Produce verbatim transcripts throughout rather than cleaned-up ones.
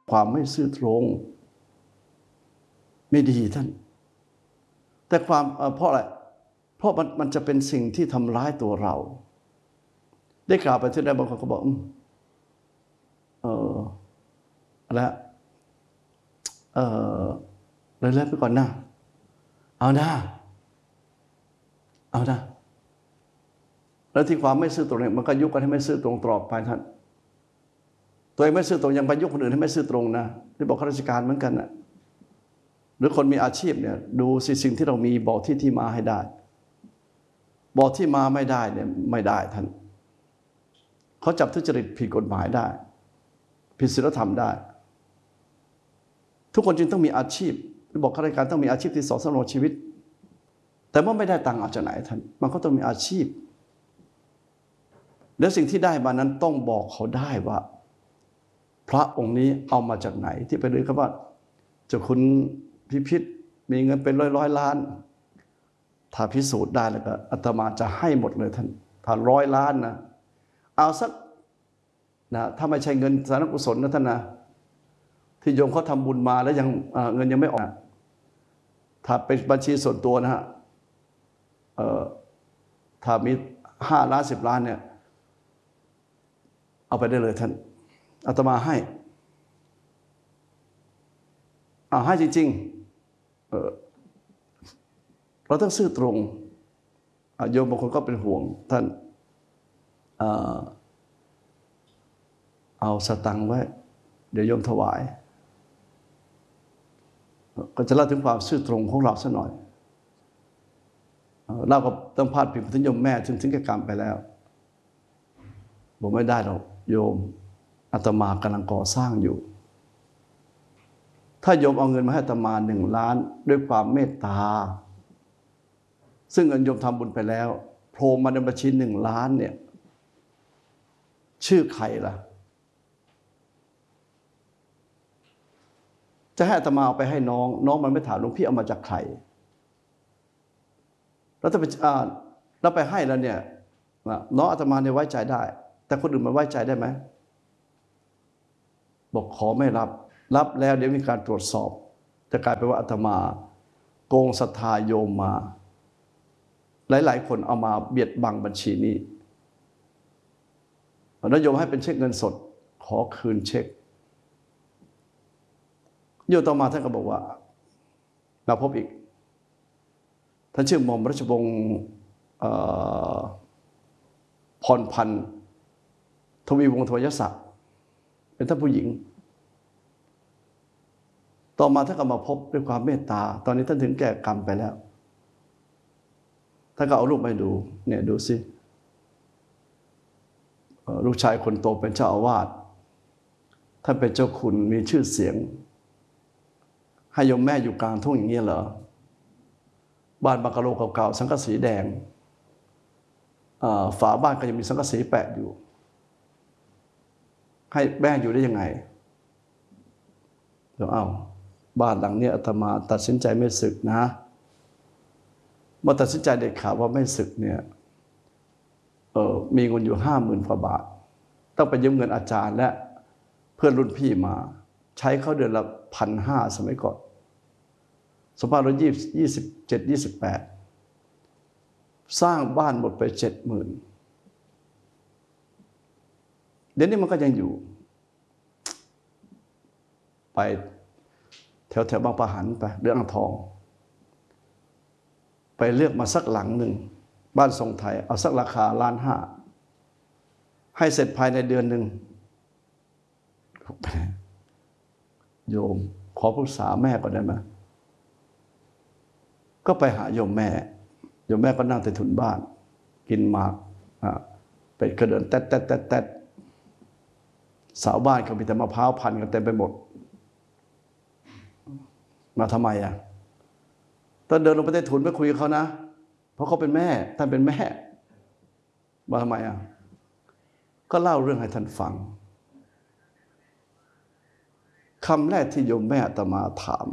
ความไม่ซื่อตรงไม่ดีท่านแต่ความเพราะอะไรเพราะมันมันจะเป็นสิ่งที่ทำร้ายตัวเราได้กล่าวไปที่ใดบางคนก็บอกเอออะไรเออเลยเลิกไปก่อนนะเอานะเอานะแล้วที่ความไม่ซื่อตรงเนี่ยมันก็ยุกันให้ไม่ซื่อตรงตลอดไปท่านตัวเองไม่ซื่อตรงยังไปยุคนอื่นให้ไม่ซื่อตรงนะที่บอกข้าราชการเหมือนกันนะหรือคนมีอาชีพเนี่ยดูสิ่งที่เรามีบอกที่ที่มาให้ได้บอกที่มาไม่ได้เนี่ยไม่ได้ท่านเขาจับทุจริตผิดกฎหมายได้ผิดศีลธรรมได้ทุกคนจึงต้องมีอาชีพบอกข้าราชการต้องมีอาชีพที่สอนสำรงชีวิตแต่เมื่อไม่ได้ตังค์เอาจากไหนท่านมันก็ต้องมีอาชีพและสิ่งที่ได้มานั้นต้องบอกเขาได้ว่าพระองค์นี้เอามาจากไหนที่ไปเลยครับว่าเจ้าคุณพิพิธมีเงินเป็นร้อยร้อยล้านถ้าพิสูจน์ได้แล้วก็อาตมาจะให้หมดเลยท่านถ้าร้อยล้านนะเอาสักนะถ้าไม่ใช่เงินสาธารณกุศลนะท่านนะที่โยมเขาทำบุญมาแล้วยังเงินยังไม่ออกถ้าเป็นบัญชีส่วนตัวนะฮะถ้ามีห้าล้านสิบล้านเนี่ยเอาไปได้เลยท่านอาตมาให้เอาให้จริงๆ เ, เราต้องซื่อตรงโยมบางคนก็เป็นห่วงท่านเอาสตังค์ไว้เดี๋ยวโยมถวายก็จะเล่าถึงความซื่อตรงของเราสักหน่อยเราก็ต้องพาดพิงถึงโยมแม่ถึงถึงแก่กรรมไปแล้วบอกไม่ได้หรอกโยมอาตมากำลังก่อสร้างอยู่ถ้าโยมเอาเงินมาให้อาตมาหนึ่งล้านด้วยความเมตตาซึ่งเงินโยมทำบุญไปแล้วโผล่มาในบัญชีหนึ่งล้านเนี่ยชื่อใครล่ะจะให้อาตมาเอาไปให้น้องน้องมันไม่ถามหลวงพี่เอามาจากใครแล้วถ้าไปเราไปให้แล้วเนี่ยน้องอาตมาเนี่ยไว้ใจได้แต่คนอื่นมันไว้ใจได้ไหมบอกขอไม่รับรับแล้วเดี๋ยวมีการตรวจสอบจะกลายเป็นว่าอาตมาโกงศรัทธาโยมมาหลายๆคนเอามาเบียดบังบัญชีนี้แล้วโยมให้เป็นเช็คเงินสดขอคืนเช็คโยมต่อมาท่านก็บอกว่าเราพบอีกท่านชื่อหม่อมราชวงศ์พรพันธ์ทวีวงศ์ทวยศักดิ์เป็นท่านผู้หญิงต่อมาท่านก็มาพบด้วยความเมตตาตอนนี้ท่านถึงแก่กรรมไปแล้วท่านก็เอารูปไปดูเนี่ยดูสิลูกชายคนโตเป็นเจ้าอาวาสท่านเป็นเจ้าคุณมีชื่อเสียงให้โยมแม่อยู่กลางทุ่งอย่างนี้เหรอบ้านบังกะโลเก่าๆสังกะสีแดงฝาบ้านก็ยังมีสังกะสีแปะอยู่ให้แม่อยู่ได้ยังไงเดี๋ยวเอาบ้านหลังนี้อาตมาตัดสินใจไม่สึกนะเมื่อตัดสินใจเด็ดขาดว่าไม่สึกเนี่ยเออมีเงินอยู่ห้าหมื่นกว่าบาทต้องไปยืมเงินอาจารย์และเพื่อนรุ่นพี่มาใช้เขาเดือนละพันห้าสมัยก่อนสองพันร้อยยี่สิบเจ็ดยี่สิบแปดสร้างบ้านหมดไปเจ็ดหมื่นเดี๋ยวนี้มันก็ยังอยู่ไปแถวแถวบางปะหันไปเรื่องอ่างทองไปเลือกมาสักหลังหนึ่งบ้านทรงไทยเอาสักราคาล้านห้าให้เสร็จภายในเดือนหนึ่งโยมขอปรึกษาแม่ก่อนได้ไหมก็ไปหาโยมแม่โยมแม่ก็นั่งใต้ถุนบ้านกินหมากเป็ดกระเดินแต๊ดแต๊ดแต๊ดแต๊ดสาวบ้านเขามีแต่มะพร้าวพันกันเต็มไปหมดมาทำไมอ่ะตอนเดินลงไปใต้ถุนไปคุยกับเขานะเพราะเขาเป็นแม่ท่านเป็นแม่มาทำไมอ่ะก็เล่าเรื่องให้ท่านฟังคำแรกที่โยมแม่อาตมาถาม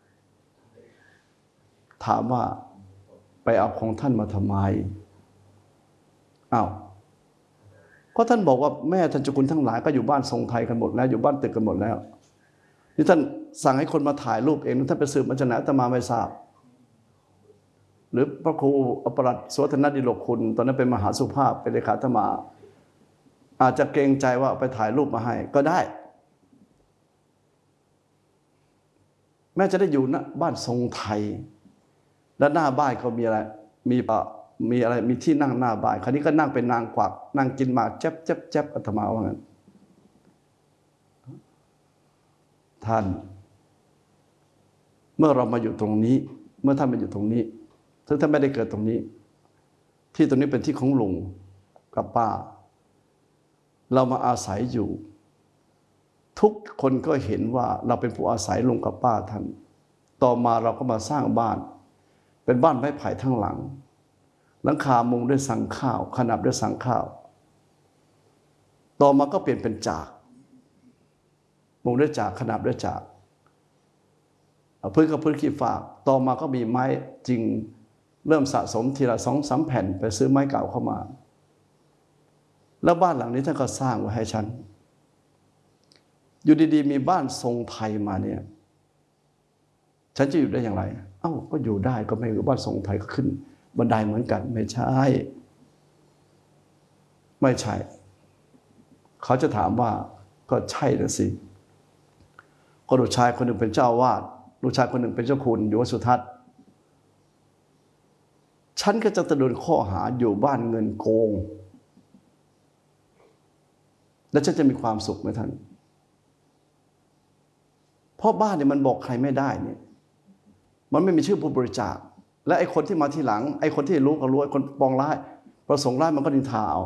ถามว่าไปเอาของท่านมาทำไมอ้าวก็ท่านบอกว่าแม่ท่านเจ้าคุณทั้งหลายก็อยู่บ้านทรงไทยกันหมดแล้วอยู่บ้านตึกกันหมดแล้วที่ท่านสั่งให้คนมาถ่ายรูปเองท่านไปสืบมาจากไหนอาตมาไม่ทราบหรือพระครูอปรัตน์โสธนดิโลกคุณตอนนั้นเป็นมหาสุภาพเป็นเลขาอาตมาอาจจะเกรงใจว่าไปถ่ายรูปมาให้ก็ได้แม้จะได้อยู่ณบ้านทรงไทยและหน้าบ้านเขามีอะไรมีมีอะไรมีที่นั่งหน้าบ้านคราวนี้ก็นั่งเป็นนางกวักนั่งกินหมากแจ๊บแจ๊บแจ๊บอาตมาว่างั้นท่านเมื่อเรามาอยู่ตรงนี้เมื่อท่านมาอยู่ตรงนี้ถ้าท่านไม่ได้เกิดตรงนี้ที่ตรงนี้เป็นที่ของลุงกับป้าเรามาอาศัยอยู่ทุกคนก็เห็นว่าเราเป็นผู้อาศัยลุงกับป้าท่านต่อมาเราก็มาสร้างบ้านเป็นบ้านไม้ไผ่ทั้งหลังหลังคามุงด้วยสังข้าวขนาบด้วยสังข้าวต่อมาก็เปลี่ยนเป็นจากมุงด้วยจากขนาบด้วยจากพื้นกับพื้นขี้ฝากต่อมาก็มีไม้จริงเริ่มสะสมทีละสองสามแผ่นไปซื้อไม้เก่าเข้ามาแล้วบ้านหลังนี้ท่านก็สร้างไว้ให้ฉันอยู่ดีๆมีบ้านทรงไทยมาเนี่ยฉันจะอยู่ได้อย่างไรเอ้าก็อยู่ได้ก็ไม่อยู่บ้านทรงไทยก็ขึ้นบันไดเหมือนกันไม่ใช่ไม่ใช่เขาจะถามว่าก็ใช่นะสิก็ลูกชายคนหนึ่งเป็นเจ้าวาดลูกชายคนหนึ่งเป็นเจ้าคุณอยู่วัดสุทัศน์ฉันก็จะโดนข้อหาอยู่บ้านเงินโกงแล้วฉันจะมีความสุขไหมท่านเพราะบ้านเนี่ยมันบอกใครไม่ได้เนี่ยมันไม่มีชื่อผู้บริจาคและไอ้คนที่มาทีหลังไอ้คนที่รู้ก็รู้ไอ้คนปองร้ายประสงค์ร้ายมันก็นินทาเอา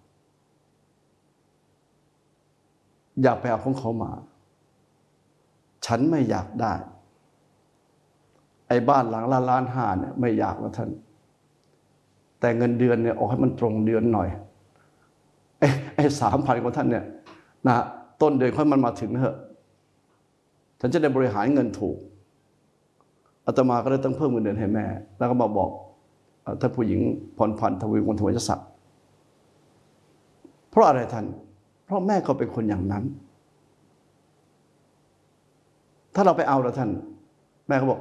อยากไปเอาของเขามาฉันไม่อยากได้ไอ้บ้านหลังละล้านห้าเนี่ยไม่อยากนะท่านแต่เงินเดือนเนี่ยออกให้มันตรงเดือนหน่อยไอ้ไอ้สามพันของท่านเนี่ยนะต้นเดือนค่อยมันมาถึงเถอะฉันจะได้บริหารเงินถูกอาตมาก็เลยต้องเพิ่มเงินเดือนให้แม่แล้วก็มาบอกท่านผู้หญิงพรพันธ์ทวีกุลทวีศักดิ์เพราะอะไรท่านเพราะแม่ก็เป็นคนอย่างนั้นถ้าเราไปเอาแล้วท่านแม่ก็บอก